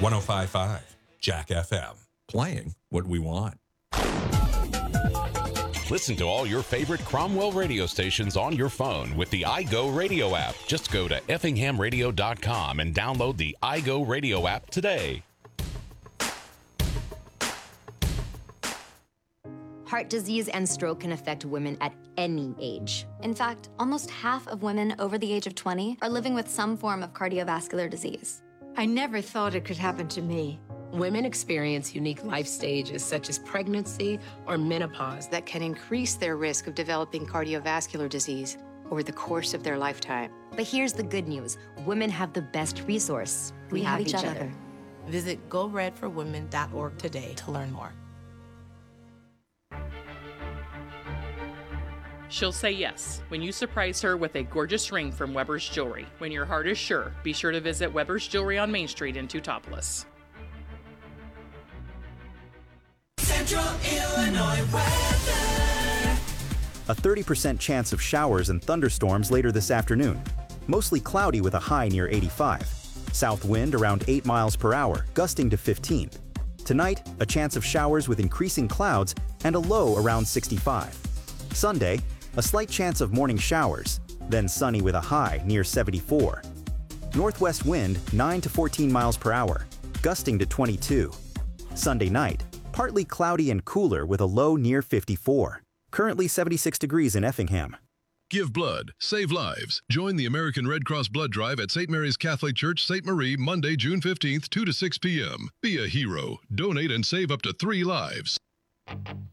105.5 Jack FM. Playing what we want. Listen to all your favorite Cromwell radio stations on your phone with the iGo Radio app. Just go to effinghamradio.com and download the iGo Radio app today. Heart disease and stroke can affect women at any age. In fact, almost half of women over the age of 20 are living with some form of cardiovascular disease. I never thought it could happen to me. Women experience unique life stages such as pregnancy or menopause that can increase their risk of developing cardiovascular disease over the course of their lifetime. But here's the good news. Women have the best resource. We have each other. Visit GoRedForWomen.org today to learn more. She'll say yes when you surprise her with a gorgeous ring from Weber's Jewelry. When your heart is sure, be sure to visit Weber's Jewelry on Main Street in Teutopolis. Central Illinois weather. A 30% chance of showers and thunderstorms later this afternoon. Mostly cloudy with a high near 85. South wind around 8 miles per hour, gusting to 15. Tonight, a chance of showers with increasing clouds and a low around 65. Sunday, a slight chance of morning showers, then sunny with a high near 74. Northwest wind 9 to 14 miles per hour, gusting to 22. Sunday night, partly cloudy and cooler with a low near 54. Currently 76 degrees in Effingham. Give blood, save lives. Join the American Red Cross Blood Drive at St. Mary's Catholic Church, St. Marie, Monday, June 15th, 2 to 6 p.m. Be a hero. Donate and save up to 3 lives.